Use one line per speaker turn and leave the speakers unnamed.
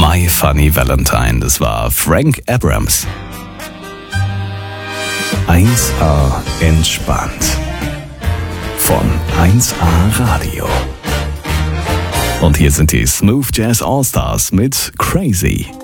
My Funny Valentine, das war Frank Abrams. 1A entspannt. Von 1A Radio. Und hier sind die Smooth Jazz All Stars mit Crazy.